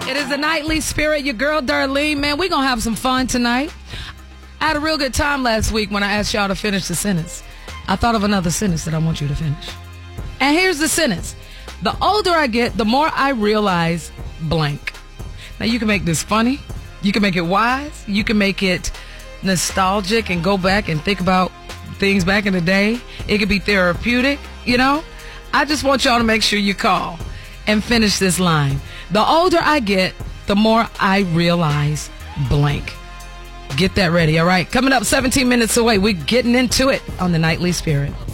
It is the Nightly Spirit, your girl Darlene. Man, we're going to have some fun tonight. I had a real good time last week when I asked y'all to finish the sentence. I thought of another sentence that I want you to finish. And here's the sentence. The older I get, the more I realize blank. Now, you can make this funny. You can make it wise. You can make it nostalgic and go back and think about things back in the day. It could be therapeutic, you know. I just want y'all to make sure you call and finish this line. The older I get, the more I realize blank. Get that ready, all right? Coming up 17 minutes away, we're getting into it on the Nightly Spirit.